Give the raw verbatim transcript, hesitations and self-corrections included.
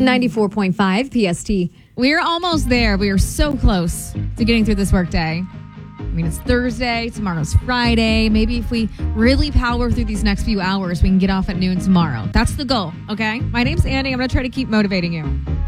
ninety-four point five P S T. We're almost there. We are so close to getting through this workday. I mean, it's Thursday. Tomorrow's Friday. Maybe if we really power through these next few hours, we can get off at noon tomorrow. That's the goal, okay? My name's Annie. I'm going to try to keep motivating you.